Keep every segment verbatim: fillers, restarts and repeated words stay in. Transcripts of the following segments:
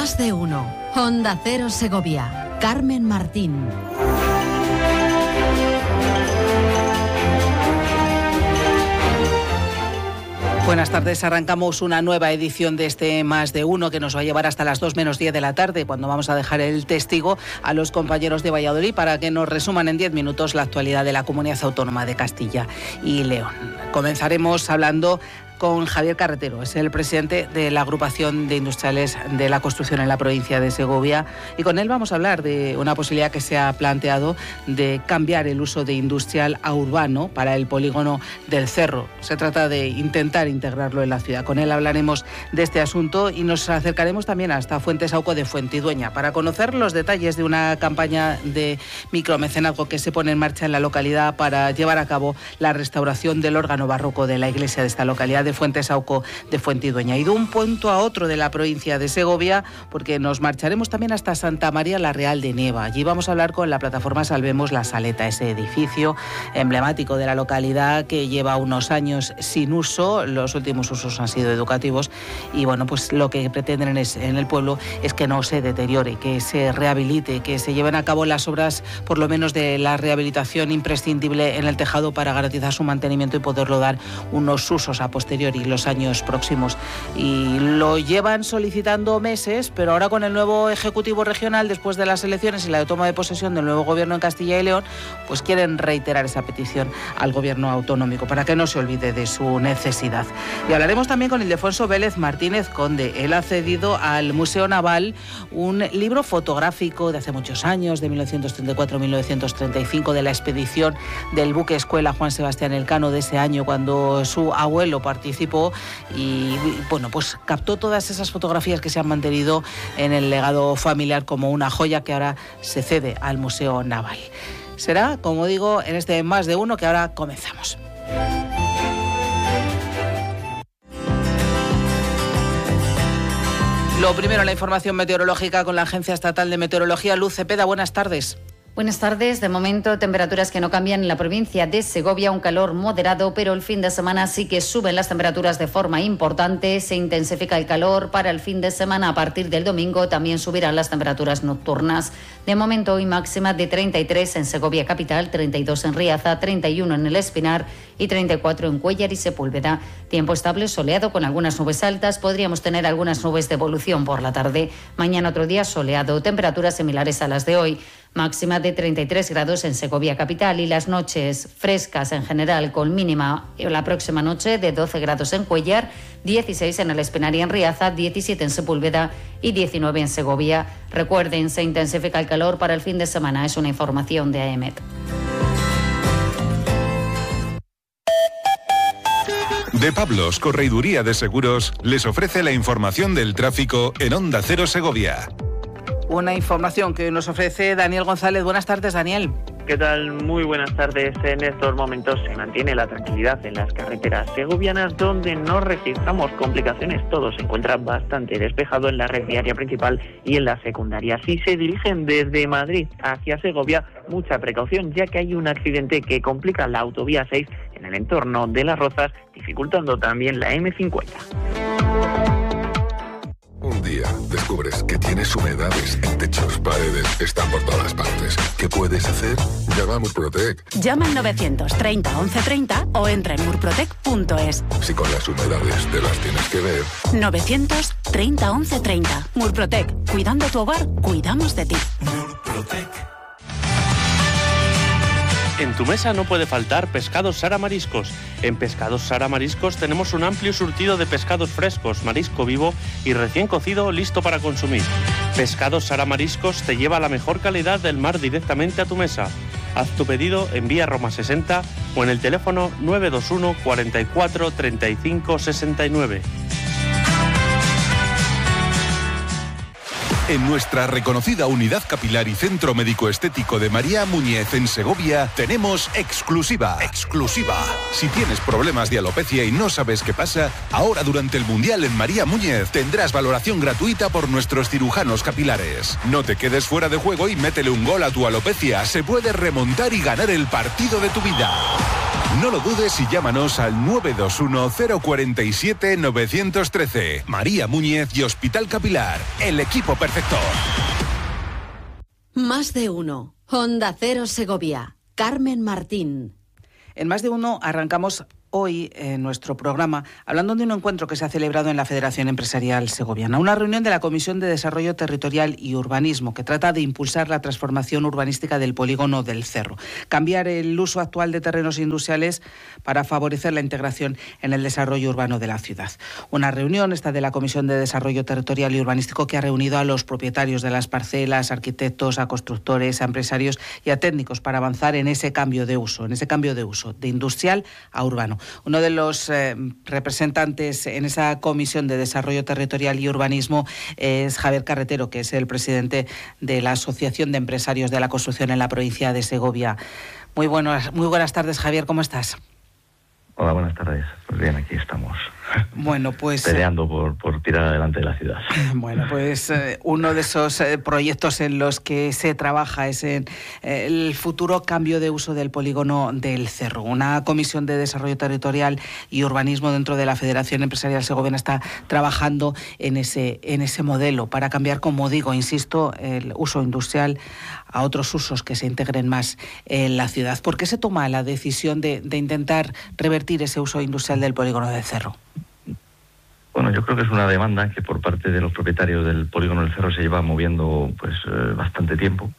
Más de uno. Onda Cero Segovia. Carmen Martín. Buenas tardes, arrancamos una nueva edición de este Más de Uno que nos va a llevar hasta las dos menos diez de la tarde, cuando vamos a dejar el testigo a los compañeros de Valladolid para que nos resuman en diez minutos la actualidad de la Comunidad Autónoma de Castilla y León. Comenzaremos hablando con Javier Carretero, es el presidente de la Agrupación de Industriales de la Construcción en la provincia de Segovia, y con él vamos a hablar de una posibilidad que se ha planteado de cambiar el uso de industrial a urbano para el polígono del Cerro. Se trata de intentar integrarlo en la ciudad. Con él hablaremos de este asunto y nos acercaremos también hasta Fuentesauco de Fuentidueña para conocer los detalles de una campaña de micromecenazgo que se pone en marcha en la localidad para llevar a cabo la restauración del órgano barroco de la iglesia de esta localidad de Fuentesauco de Fuentidueña. Y de un punto a otro de la provincia de Segovia, porque nos marcharemos también hasta Santa María la Real de Nieva. Allí vamos a hablar con la plataforma Salvemos la Saleta, ese edificio emblemático de la localidad que lleva unos años sin uso. Los últimos usos han sido educativos y bueno, pues lo que pretenden es, en el pueblo es que no se deteriore, que se rehabilite, que se lleven a cabo las obras, por lo menos de la rehabilitación imprescindible en el tejado para garantizar su mantenimiento y poderlo dar unos usos a posteriori y los años próximos. Y lo llevan solicitando meses, pero ahora con el nuevo Ejecutivo Regional, después de las elecciones y la toma de posesión del nuevo gobierno en Castilla y León, pues quieren reiterar esa petición al gobierno autonómico para que no se olvide de su necesidad. Y hablaremos también con Ildefonso Vélez Martínez Conde. Él ha cedido al Museo Naval un libro fotográfico de hace muchos años, de mil novecientos treinta y cuatro a mil novecientos treinta y cinco, de la expedición del buque escuela Juan Sebastián Elcano de ese año, cuando su abuelo participó y bueno, pues captó todas esas fotografías que se han mantenido en el legado familiar como una joya que ahora se cede al Museo Naval. Será, como digo, en este Más de Uno que ahora comenzamos. Lo primero, la información meteorológica con la Agencia Estatal de Meteorología. Luz Cepeda, buenas tardes. Buenas tardes. De momento, temperaturas que no cambian en la provincia de Segovia, un calor moderado, pero el fin de semana sí que suben las temperaturas de forma importante. Se intensifica el calor para el fin de semana. A partir del domingo también subirán las temperaturas nocturnas. De momento, hoy máxima de treinta y tres en Segovia capital, treinta y dos en Riaza, treinta y uno en El Espinar y treinta y cuatro en Cuéllar y Sepúlveda. Tiempo estable, soleado con algunas nubes altas. Podríamos tener algunas nubes de evolución por la tarde. Mañana otro día soleado, temperaturas similares a las de hoy. Máxima de treinta y tres grados en Segovia capital y las noches frescas en general, con mínima la próxima noche de doce grados en Cuéllar, dieciséis en El Espinar y en Riaza, diecisiete en Sepúlveda y diecinueve en Segovia. Recuerden, se intensifica el calor para el fin de semana. Es una información de A E M E T. De Pablos, Correiduría de Seguros, les ofrece la información del tráfico en Onda Cero Segovia. Una información que nos ofrece Daniel González. Buenas tardes, Daniel. ¿Qué tal? Muy buenas tardes. En estos momentos se mantiene la tranquilidad en las carreteras segovianas, donde no registramos complicaciones. Todo se encuentra bastante despejado en la red viaria principal y en la secundaria. Si se dirigen desde Madrid hacia Segovia, mucha precaución, ya que hay un accidente que complica la autovía seis en el entorno de Las Rozas, dificultando también la eme cincuenta. Un día descubres que tienes humedades en techos, paredes, están por todas partes. ¿Qué puedes hacer? Llama a Murprotec. Llama al novecientos treinta once treinta o entra en murprotec punto es. Si con las humedades te las tienes que ver. novecientos treinta once treinta. Murprotec. Cuidando tu hogar, cuidamos de ti. Murprotec. En tu mesa no puede faltar Pescados Sara Mariscos. En Pescados Sara Mariscos tenemos un amplio surtido de pescados frescos, marisco vivo y recién cocido listo para consumir. Pescados Sara Mariscos te lleva la mejor calidad del mar directamente a tu mesa. Haz tu pedido en vía Roma sesenta o en el teléfono nueve dos uno cuarenta y cuatro treinta y cinco sesenta y nueve. En nuestra reconocida unidad capilar y centro médico estético de María Muñez en Segovia tenemos exclusiva. Exclusiva. Si tienes problemas de alopecia y no sabes qué pasa, ahora durante el Mundial en María Muñez tendrás valoración gratuita por nuestros cirujanos capilares. No te quedes fuera de juego y métele un gol a tu alopecia. Se puede remontar y ganar el partido de tu vida. No lo dudes y llámanos al nueve dos uno, cero cuatro siete, nueve uno tres. María Muñez y Hospital Capilar, el equipo perfecto. Más de uno. Onda Cero Segovia. Carmen Martín. En Más de uno arrancamos hoy en nuestro programa hablando de un encuentro que se ha celebrado en la Federación Empresarial Segoviana, una reunión de la Comisión de Desarrollo Territorial y Urbanismo que trata de impulsar la transformación urbanística del polígono del Cerro, cambiar el uso actual de terrenos industriales para favorecer la integración en el desarrollo urbano de la ciudad. Una reunión esta de la Comisión de Desarrollo Territorial y Urbanístico que ha reunido a los propietarios de las parcelas, arquitectos, a constructores, a empresarios y a técnicos para avanzar en ese cambio de uso, en ese cambio de uso de industrial a urbano. Uno de los eh, representantes en esa Comisión de Desarrollo Territorial y Urbanismo es Javier Carretero, que es el presidente de la Asociación de Empresarios de la Construcción en la provincia de Segovia. Muy buenas, muy buenas tardes, Javier, ¿cómo estás? Hola, buenas tardes. Pues bien, aquí estamos. Bueno, pues peleando por, por tirar adelante de la ciudad. Bueno, pues eh, uno de esos eh, proyectos en los que se trabaja es en eh, el futuro cambio de uso del polígono del Cerro. Una comisión de desarrollo territorial y urbanismo dentro de la Federación Empresarial Segoviana está trabajando en ese en ese modelo para cambiar, como digo, insisto, el uso industrial a otros usos que se integren más en la ciudad. ¿Por qué se toma la decisión de, de intentar revertir ese uso industrial del polígono del Cerro? Bueno, yo creo que es una demanda que por parte de los propietarios del polígono del Cerro se lleva moviendo pues eh, bastante tiempo.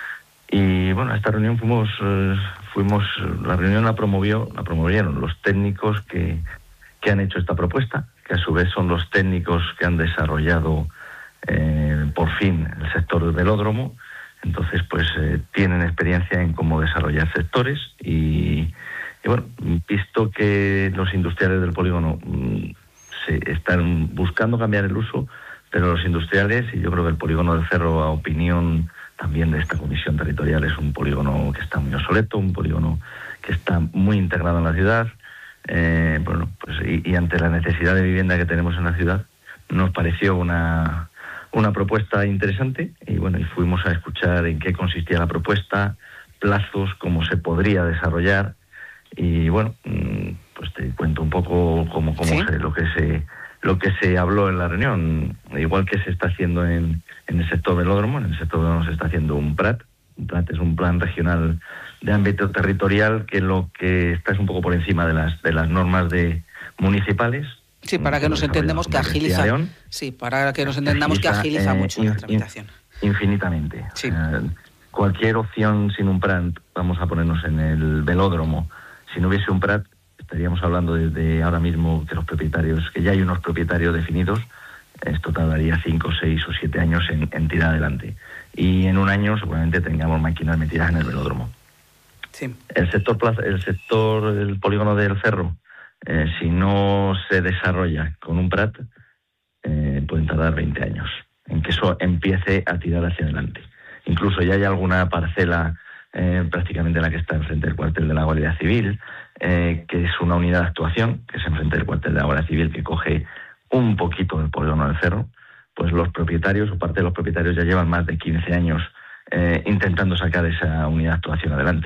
Y bueno, a esta reunión fuimos, eh, fuimos, la reunión la promovió, la promovieron los técnicos que, que han hecho esta propuesta, que a su vez son los técnicos que han desarrollado eh, por fin el sector del velódromo. Entonces, pues eh, tienen experiencia en cómo desarrollar sectores y, y bueno, visto que los industriales del polígono mmm, se están buscando cambiar el uso, pero los industriales, y yo creo que el polígono del Cerro, a opinión también de esta comisión territorial, es un polígono que está muy obsoleto, un polígono que está muy integrado en la ciudad, eh, bueno, pues y, y ante la necesidad de vivienda que tenemos en la ciudad, nos pareció una, una propuesta interesante y bueno, y fuimos a escuchar en qué consistía la propuesta, plazos, cómo se podría desarrollar y bueno, pues te cuento un poco cómo, cómo ¿Sí? se, lo que se lo que se habló en la reunión, igual que se está haciendo en, en el sector velódromo. En el sector velódromo se está haciendo un P R A T. Un P R A T es un plan regional de ámbito territorial que lo que está es un poco por encima de las de las normas de municipales. Sí, para que nos entendamos que agiliza. Sí, para que nos entendamos que agiliza eh, mucho in, la tramitación. Infinitamente. Sí. Eh, cualquier opción sin un P R A T, vamos a ponernos en el velódromo. Si no hubiese un P R A T, estaríamos hablando de, de ahora mismo que los propietarios, que ya hay unos propietarios definidos, esto tardaría cinco, seis o siete años en, en tirar adelante. Y en un año seguramente tengamos máquinas metidas en el velódromo. Sí. El sector plaza, el sector, el polígono del Cerro, eh, si no se desarrolla con un P R A T, eh, pueden tardar veinte años en que eso empiece a tirar hacia adelante. Incluso ya hay alguna parcela Eh, prácticamente la que está enfrente del cuartel de la Guardia Civil, eh, que es una unidad de actuación que es enfrente del cuartel de la Guardia Civil, que coge un poquito del polígono del Cerro, pues los propietarios o parte de los propietarios ya llevan más de quince años eh, intentando sacar esa unidad de actuación adelante.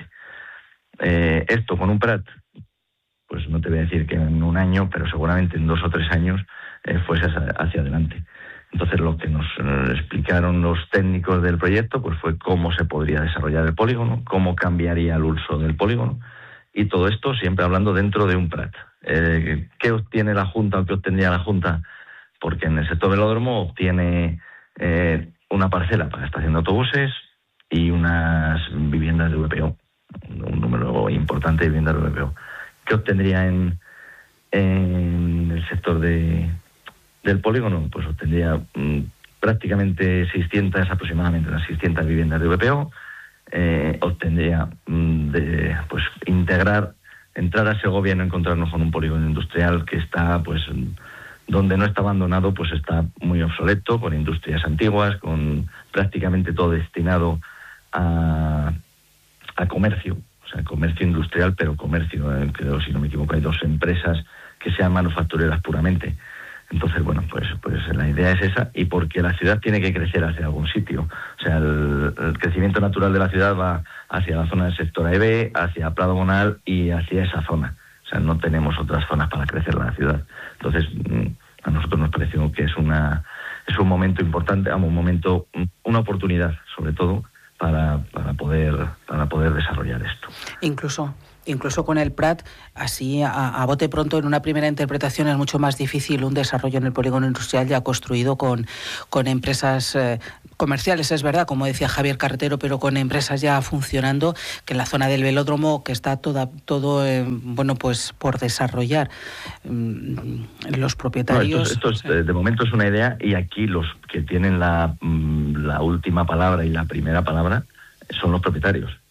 Eh, esto con un P R A T, pues no te voy a decir que en un año, pero seguramente en dos o tres años eh, fuese hacia, hacia adelante. Entonces lo que nos eh, explicaron los técnicos del proyecto pues fue cómo se podría desarrollar el polígono, cómo cambiaría el uso del polígono y todo esto siempre hablando dentro de un P R A T. Eh, ¿Qué obtiene la Junta o qué obtendría la Junta? Porque en el sector velódromo obtiene eh, una parcela para estación de autobuses y unas viviendas de V P O, un número importante de viviendas de V P O. ¿Qué obtendría en, en el sector de... del polígono? Pues obtendría mmm, prácticamente seiscientas, aproximadamente unas seiscientas viviendas de V P O, eh, obtendría mmm, de, pues integrar, entrar a Segovia y no encontrarnos con un polígono industrial que está pues Donde no está abandonado, pues está muy obsoleto, con industrias antiguas, con prácticamente todo destinado a, a comercio, o sea, comercio industrial, pero comercio, eh, creo, si no me equivoco, hay dos empresas que sean manufactureras puramente. Entonces, bueno, pues pues la idea es esa, y porque la ciudad tiene que crecer hacia algún sitio. O sea, el, el crecimiento natural de la ciudad va hacia la zona del sector E B, hacia Prado Bonal y hacia esa zona. O sea, no tenemos otras zonas para crecer en la ciudad. Entonces, a nosotros nos pareció que es una es un momento importante, un momento, una oportunidad, sobre todo, para, para poder para poder desarrollar esto. Incluso incluso con el Prat, así a, a bote pronto, en una primera interpretación es mucho más difícil un desarrollo en el polígono industrial ya construido con, con empresas eh, comerciales, es verdad, como decía Javier Carretero, pero con empresas ya funcionando, que en la zona del velódromo, que está toda, todo eh, bueno, pues por desarrollar. Los propietarios... No, esto, esto es, de momento es una idea, y aquí los que tienen la, la última palabra y la primera palabra son los propietarios.